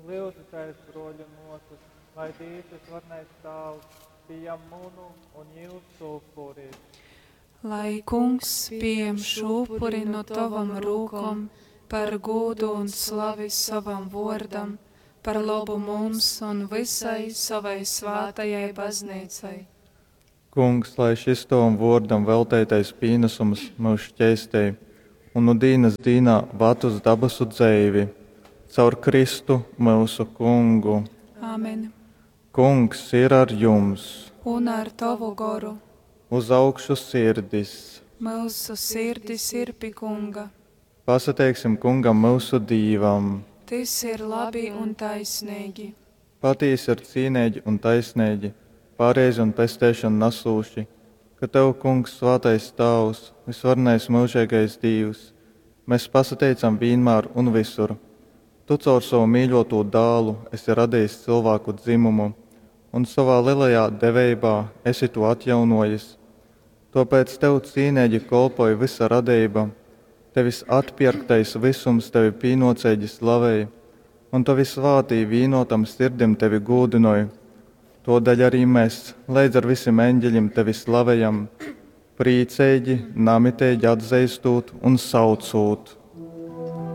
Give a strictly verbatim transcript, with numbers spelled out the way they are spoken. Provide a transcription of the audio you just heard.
Lūdzu, Tēvs, broļu mūsus, lai Dievs varnais tavs, pieņem munu un jūsu upuri. Lai Kungs pieņem šo upuri no tavam rūkom, par godu un slavi savam vordam, par labu mums un visai savai svātajai baznīcai. Kungs, lai šis tavam vordam veltētais pīnesums mūs šķēstēj, un nu dīnas dīnā vatus dabasu dzeivi, caur Kristu mūsu Kungu. Amen. Kungs ir ar jums. Un ar tavu goru. Uz augšu sirdis. Mūsu sirdis ir pie Kunga. Pasateiksim Kungam mūsu Dīvam. Tas ir labi un taisnīgi. Patiesi ir cīnēģi un taisnēģi, pārreizi un pestēšanu nasūši, ka Tev, Kungs, svātais Tavs, visvarnais mūžīgais Dievs, mēs pasateicam vienmēr un visur. Tu caur savu mīļoto dālu esi radījis cilvēku dzimumu, un savā lielajā devībā esi to atjaunojis. Tāpēc Tev cīnēģi kolpoja visa radība, Tevis atpirktais visums Tevi pīnocēģi slavēja, un Tavi svātī vīnotam sirdim Tevi gūdinoja. Todēļ arī mēs, līdz ar visiem eņģeļiem Tevi slavējam, prīcēģi, namitēģi atzeistūt un saucūt.